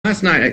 last night,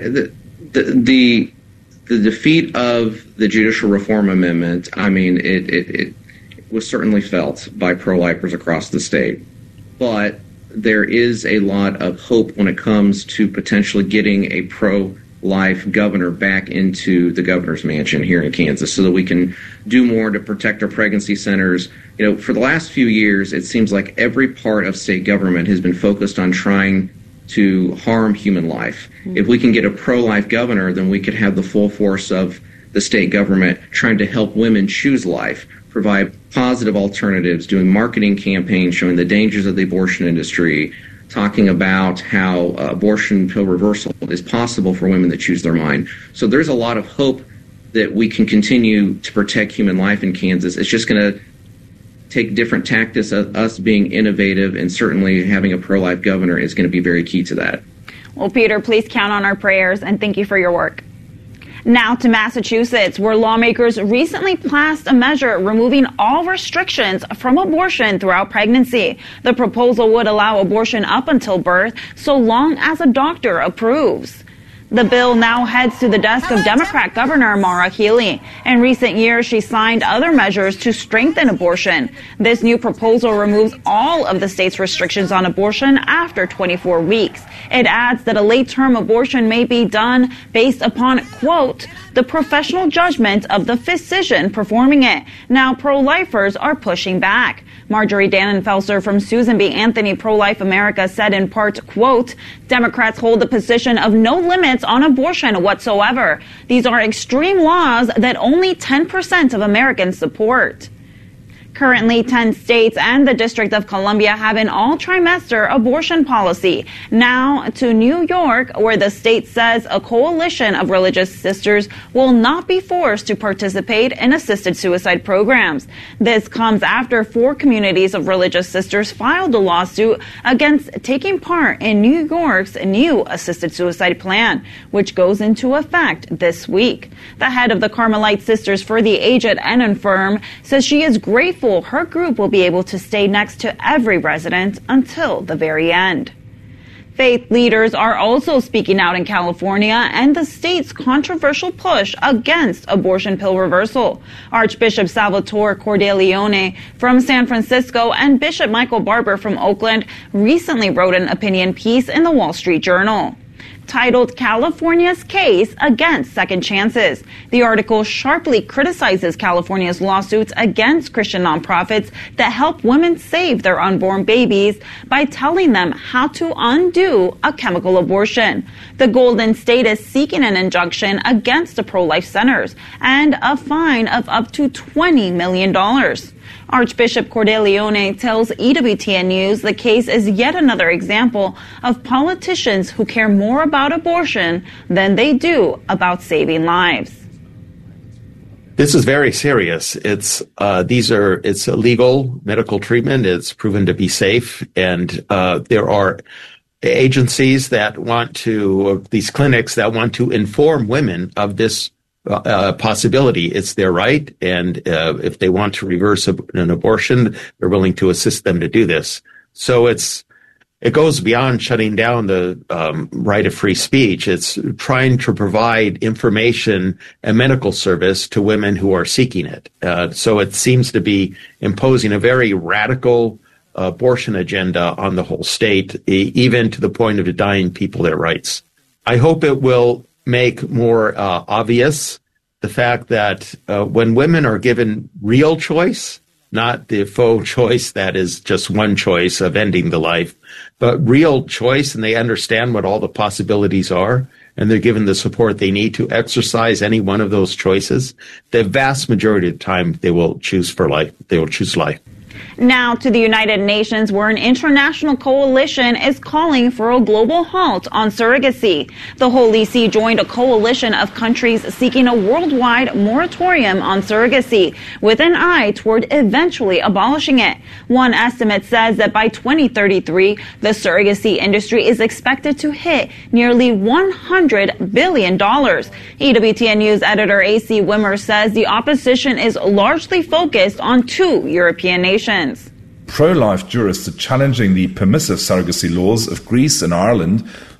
the defeat of the Judicial Reform Amendment, I mean, it was certainly felt by pro-lifers across the state. But there is a lot of hope when it comes to potentially getting a pro-life governor back into the governor's mansion here in Kansas so that we can do more to protect our pregnancy centers. You know, for the last few years, it seems like every part of state government has been focused on trying to harm human life. Mm-hmm. If we can get a pro-life governor, then we could have the full force of the state government trying to help women choose life, provide positive alternatives, doing marketing campaigns showing the dangers of the abortion industry, talking about how abortion pill reversal is possible for women that choose their mind. So there's a lot of hope that we can continue to protect human life in Kansas. It's just going to take different tactics, us being innovative, and certainly having a pro-life governor is going to be very key to that. Well, Peter, please count on our prayers, and thank you for your work. Now to Massachusetts, where lawmakers recently passed a measure removing all restrictions from abortion throughout pregnancy. The proposal would allow abortion up until birth, so long as a doctor approves. The bill now heads to the desk of Democrat Governor Maura Healey. In recent years, she signed other measures to strengthen abortion. This new proposal removes all of the state's restrictions on abortion after 24 weeks. It adds that a late-term abortion may be done based upon, quote, the professional judgment of the physician performing it. Now, pro-lifers are pushing back. Marjorie Dannenfelser from Susan B. Anthony Pro-Life America said in part, quote, Democrats hold the position of no limits on abortion whatsoever. These are extreme laws that only 10% of Americans support. Currently, 10 states and the District of Columbia have an all-trimester abortion policy. Now to New York, where the state says a coalition of religious sisters will not be forced to participate in assisted suicide programs. This comes after 4 communities of religious sisters filed a lawsuit against taking part in New York's new assisted suicide plan, which goes into effect this week. The head of the Carmelite Sisters for the Aged and Infirm says she is grateful her group will be able to stay next to every resident until the very end. Faith leaders are also speaking out in California and the state's controversial push against abortion pill reversal. Archbishop Salvatore Cordileone from San Francisco and Bishop Michael Barber from Oakland recently wrote an opinion piece in the Wall Street Journal titled California's Case Against Second Chances. The article sharply criticizes California's lawsuits against Christian nonprofits that help women save their unborn babies by telling them how to undo a chemical abortion. The Golden State is seeking an injunction against the pro-life centers and a fine of up to $20 million. Archbishop Cordileone tells EWTN News the case is yet another example of politicians who care more about abortion than they do about saving lives. This is very serious. It's illegal medical treatment. It's proven to be safe, and there are agencies that these clinics that want to inform women of this possibility. It's their right, and if they want to reverse an abortion, they're willing to assist them to do this. So it goes beyond shutting down the right of free speech. It's trying to provide information and medical service to women who are seeking it. So it seems to be imposing a very radical abortion agenda on the whole state, even to the point of denying people their rights. I hope it will make more obvious the fact that when women are given real choice, not the faux choice that is just one choice of ending the life, but real choice, and they understand what all the possibilities are, and they're given the support they need to exercise any one of those choices, the vast majority of the time they will choose life. They will choose life. Now to the United Nations, where an international coalition is calling for a global halt on surrogacy. The Holy See joined a coalition of countries seeking a worldwide moratorium on surrogacy, with an eye toward eventually abolishing it. One estimate says that by 2033, the surrogacy industry is expected to hit nearly $100 billion. EWTN News editor A.C. Wimmer says the opposition is largely focused on 2 European nations. Pro-life jurists are challenging the permissive surrogacy laws of Greece and Ireland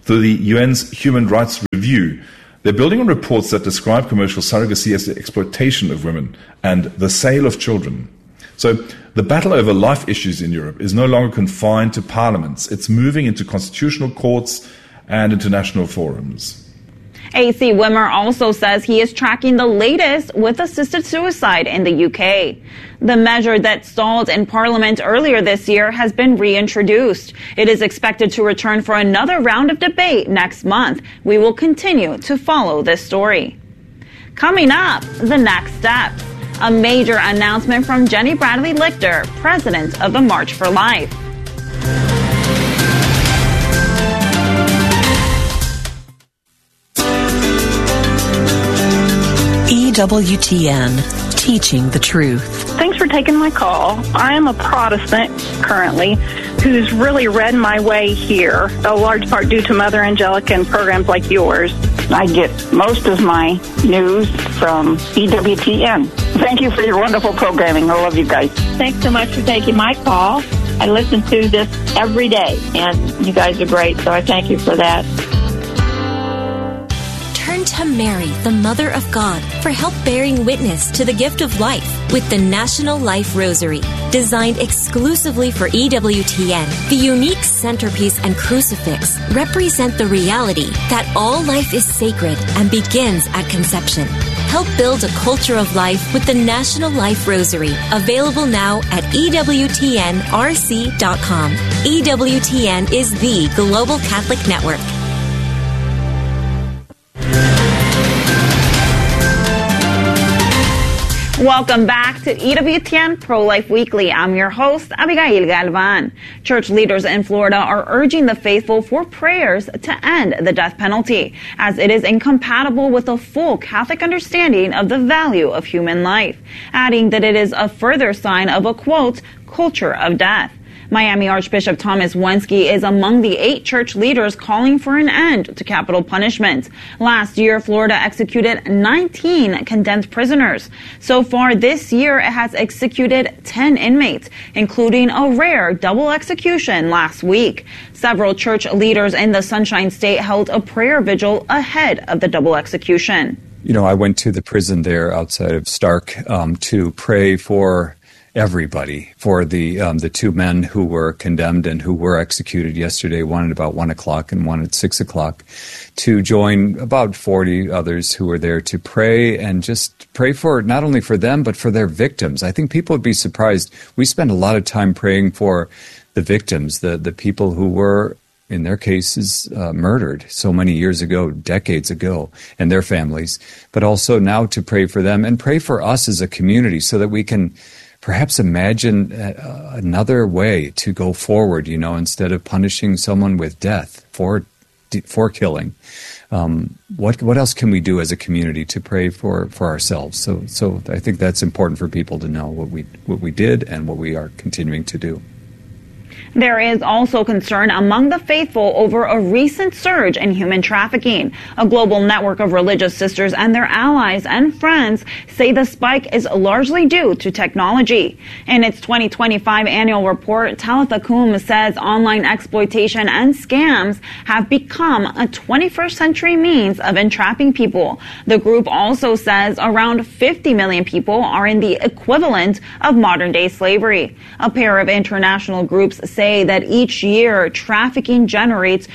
through the UN's Human Rights Review. They're building on reports that describe commercial surrogacy as the exploitation of women and the sale of children. So the battle over life issues in Europe is no longer confined to parliaments. It's moving into constitutional courts and international forums. A.C. Wimmer also says he is tracking the latest with assisted suicide in the UK. The measure that stalled in Parliament earlier this year has been reintroduced. It is expected to return for another round of debate next month. We will continue to follow this story. Coming up, the next steps. A major announcement from Jenny Bradley Lichter, president of the March for Life. EWTN, teaching the truth. Thanks for taking my call. I am a Protestant currently who's really read my way here, a large part due to Mother Angelica and programs like yours. I get most of my news from EWTN. Thank you for your wonderful programming. I love you guys. Thanks so much for taking my call. I listen to this every day, and you guys are great, so I thank you for that. Turn to Mary, the Mother of God, for help bearing witness to the gift of life with the National Life Rosary. Designed exclusively for EWTN, the unique centerpiece and crucifix represent the reality that all life is sacred and begins at conception. Help build a culture of life with the National Life Rosary, available now at EWTNRC.com. EWTN is the Global Catholic Network. Welcome back to EWTN Pro-Life Weekly. I'm your host, Abigail Galvan. Church leaders in Florida are urging the faithful for prayers to end the death penalty, as it is incompatible with a full Catholic understanding of the value of human life, adding that it is a further sign of a, quote, culture of death. Miami Archbishop Thomas Wensky is among the 8 church leaders calling for an end to capital punishment. Last year, Florida executed 19 condemned prisoners. So far this year, it has executed 10 inmates, including a rare double execution last week. Several church leaders in the Sunshine State held a prayer vigil ahead of the double execution. You know, I went to the prison there outside of Stark to pray for everybody, for the 2 men who were condemned and who were executed yesterday, one at about 1 o'clock and one at 6 o'clock, to join about 40 others who were there to pray and just pray for not only for them, but for their victims. I think people would be surprised. We spend a lot of time praying for the victims, the people who were, in their cases, murdered so many years ago, decades ago, and their families, but also now to pray for them and pray for us as a community so that we can perhaps imagine another way to go forward, you know, instead of punishing someone with death for killing. What else can we do as a community to pray for ourselves? So I think that's important for people to know what we did and what we are continuing to do. There is also concern among the faithful over a recent surge in human trafficking. A global network of religious sisters and their allies and friends say the spike is largely due to technology. In its 2025 annual report, Talitha Kum says online exploitation and scams have become a 21st century means of entrapping people. The group also says around 50 million people are in the equivalent of modern-day slavery. A pair of international groups say that each year trafficking generates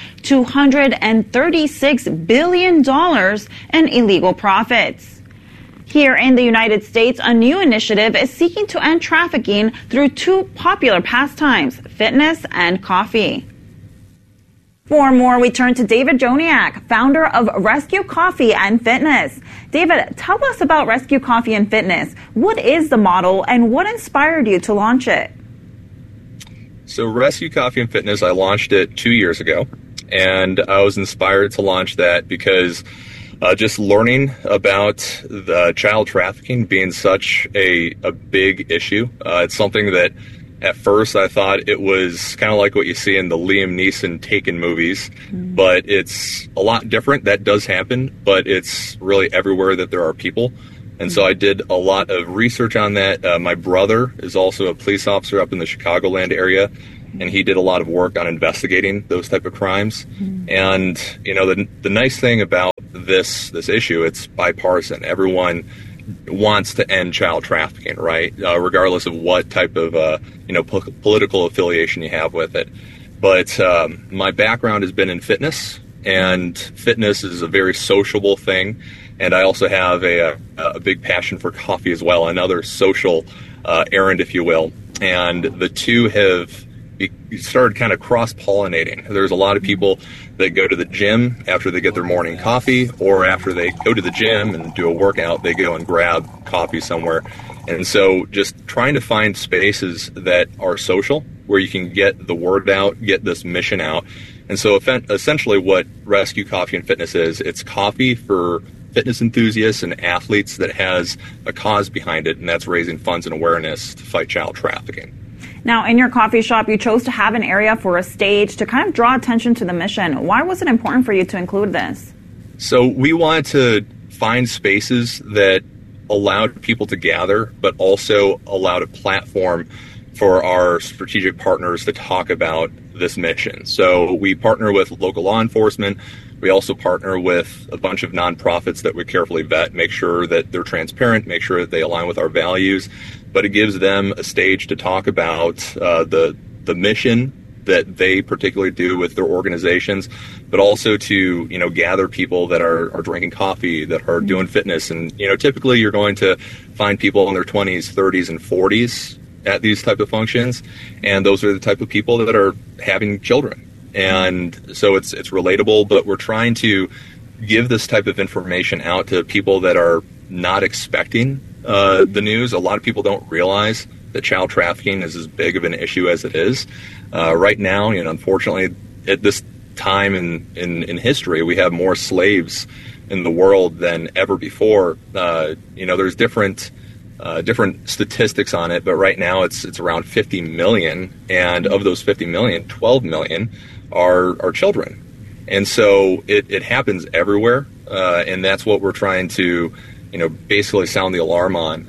$236 billion in illegal profits. Here in the United States, a new initiative is seeking to end trafficking through 2 popular pastimes, fitness and coffee. For more, we turn to David Joniak, founder of Rescue Coffee and Fitness. David, tell us about Rescue Coffee and Fitness. What is the model and what inspired you to launch it? So Rescue Coffee and Fitness, I launched it 2 years ago, and I was inspired to launch that because just learning about the child trafficking being such a big issue. It's something that at first I thought it was kind of like what you see in the Liam Neeson Taken movies, but it's a lot different. That does happen, but it's really everywhere that there are people. And so I did a lot of research on that. My brother is also a police officer up in the Chicagoland area, and he did a lot of work on investigating those type of crimes. And the nice thing about this issue, it's bipartisan. Everyone wants to end child trafficking, right? Regardless of what type of political affiliation you have with it. But my background has been in fitness, and fitness is a very sociable thing. And I also have a big passion for coffee as well, another social errand, if you will. And the two have started kind of cross-pollinating. There's a lot of people that go to the gym after they get their morning coffee, or after they go to the gym and do a workout, they go and grab coffee somewhere. And so just trying to find spaces that are social, where you can get the word out, get this mission out. And so essentially what Rescue Coffee and Fitness is, it's coffee for fitness enthusiasts and athletes that has a cause behind it, and that's raising funds and awareness to fight child trafficking. Now, in your coffee shop, you chose to have an area for a stage to kind of draw attention to the mission. Why was it important for you to include this? So we wanted to find spaces that allowed people to gather, but also allowed a platform for our strategic partners to talk about this mission. So we partner with local law enforcement. We also partner with a bunch of nonprofits that we carefully vet, make sure that they're transparent, make sure that they align with our values. But it gives them a stage to talk about the mission that they particularly do with their organizations, but also to gather people that are drinking coffee, that are doing fitness. And typically you're going to find people in their 20s, 30s, and 40s at these type of functions, and those are the type of people that are having children. And so it's relatable, but we're trying to give this type of information out to people that are not expecting the news. A lot of people don't realize that child trafficking is as big of an issue as it is. Right now, unfortunately, at this time in history, we have more slaves in the world than ever before. There's different statistics on it, but right now it's around 50 million, and of those 50 million, 12 million are children. And so it happens everywhere, and that's what we're trying to basically sound the alarm on.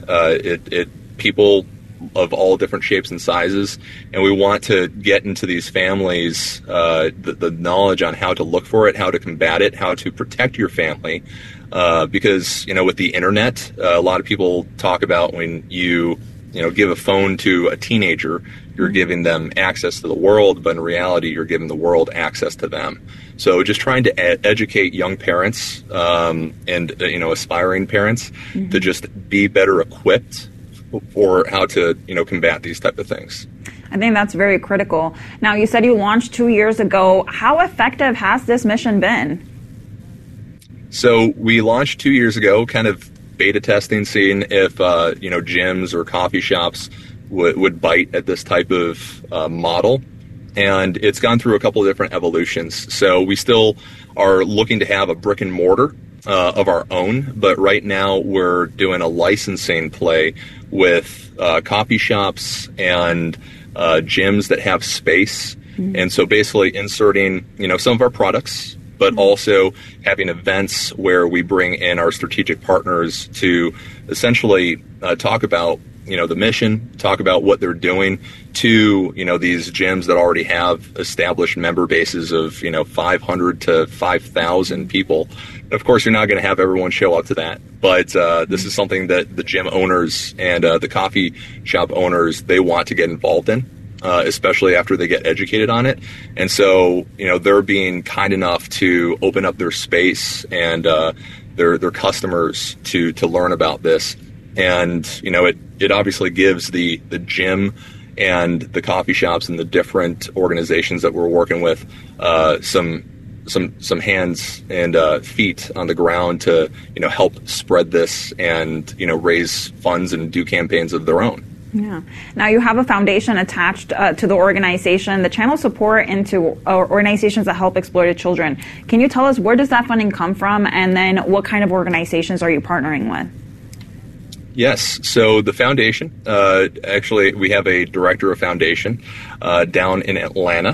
People of all different shapes and sizes, and we want to get into these families the knowledge on how to look for it, how to combat it, how to protect your family. Because with the internet, a lot of people talk about when you give a phone to a teenager, you're giving them access to the world, but in reality, you're giving the world access to them. So just trying to educate young parents and aspiring parents to just be better equipped for how to combat these type of things. I think that's very critical. Now, you said you launched 2 years ago. How effective has this mission been? So we launched 2 years ago, kind of beta testing, seeing if gyms or coffee shops would bite at this type of model. And it's gone through a couple of different evolutions. So we still are looking to have a brick and mortar of our own, but right now we're doing a licensing play with coffee shops and gyms that have space. And so basically inserting some of our products, but also having events where we bring in our strategic partners to essentially talk about the mission, talk about what they're doing to these gyms that already have established member bases of 500 to 5,000 people. And of course, you're not going to have everyone show up to that, but this is something that the gym owners and the coffee shop owners, they want to get involved in. Especially after they get educated on it. And so, they're being kind enough to open up their space and their customers to learn about this. And, it obviously gives the gym and the coffee shops and the different organizations that we're working with some hands and feet on the ground to, help spread this and, raise funds and do campaigns of their own. Yeah. Now, you have a foundation attached to the organization, the channel support into organizations that help exploited children. Can you tell us where does that funding come from, and then what kind of organizations are you partnering with? Yes. So the foundation, actually, we have a director of foundation down in Atlanta.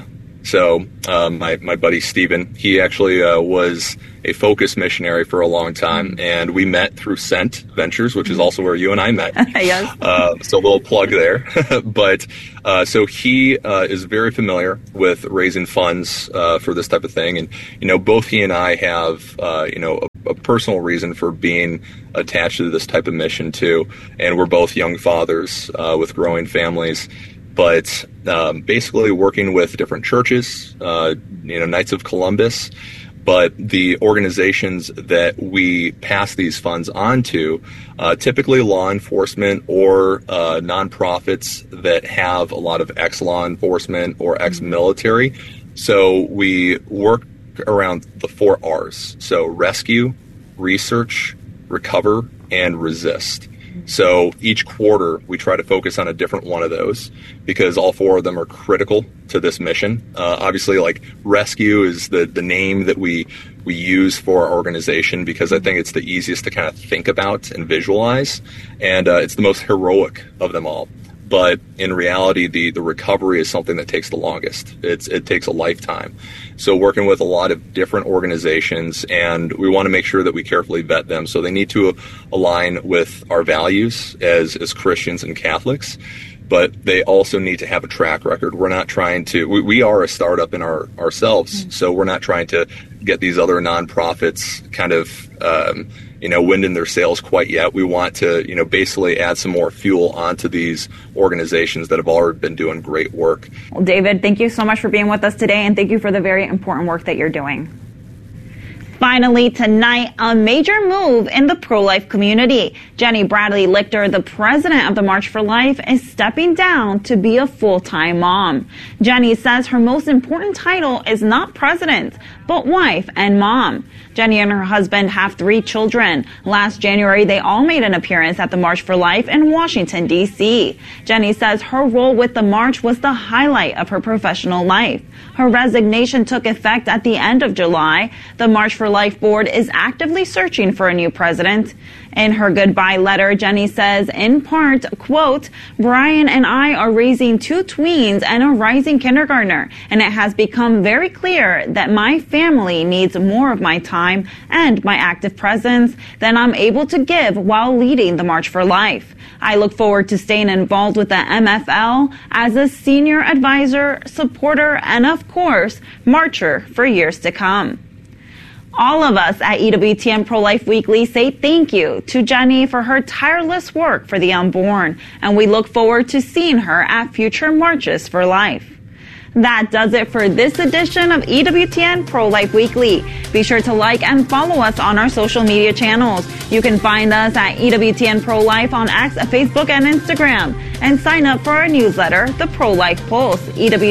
So my buddy Steven, he actually was a Focus missionary for a long time, and we met through Scent Ventures, which is also where you and I met. Yes. So a little plug there. But so he is very familiar with raising funds for this type of thing. And, both he and I have, a personal reason for being attached to this type of mission too. And we're both young fathers with growing families. But basically working with different churches, Knights of Columbus, but the organizations that we pass these funds on to, typically law enforcement or nonprofits that have a lot of ex-law enforcement or ex-military. So we work around the 4 R's. So rescue, research, recover, and resist. So each quarter, we try to focus on a different one of those because all 4 of them are critical to this mission. Obviously, like rescue is the name that we use for our organization because I think it's the easiest to kind of think about and visualize. And it's the most heroic of them all. But in reality, the recovery is something that takes the longest. It takes a lifetime. So working with a lot of different organizations, and we want to make sure that we carefully vet them. So they need to align with our values as Christians and Catholics, but they also need to have a track record. We're not trying to, we are a startup in ourselves, so we're not trying to get these other nonprofits kind of, wind in their sails quite yet. We want to, basically add some more fuel onto these organizations that have already been doing great work. Well, David, thank you so much for being with us today, and thank you for the very important work that you're doing. Finally, tonight, a major move in the pro-life community. Jenny Bradley Lichter, the president of the March for Life, is stepping down to be a full-time mom. Jenny says her most important title is not president, but wife and mom. Jenny and her husband have 3 children. Last January, they all made an appearance at the March for Life in Washington, D.C. Jenny says her role with the march was the highlight of her professional life. Her resignation took effect at the end of July. The March for Life board is actively searching for a new president. In her goodbye letter, Jenny says, in part, quote, Brian and I are raising 2 tweens and a rising kindergartner, and it has become very clear that my family needs more of my time and my active presence than I'm able to give while leading the March for Life. I look forward to staying involved with the MFL as a senior advisor, supporter, and of course, marcher for years to come. All of us at EWTN Pro-Life Weekly say thank you to Jenny for her tireless work for the unborn, and we look forward to seeing her at future Marches for Life. That does it for this edition of EWTN Pro-Life Weekly. Be sure to like and follow us on our social media channels. You can find us at EWTN Pro-Life on X, Facebook, and Instagram. And sign up for our newsletter, The Pro-Life Pulse,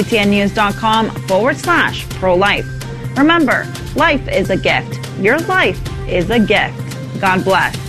EWTNnews.com/pro-life. Remember, life is a gift. Your life is a gift. God bless.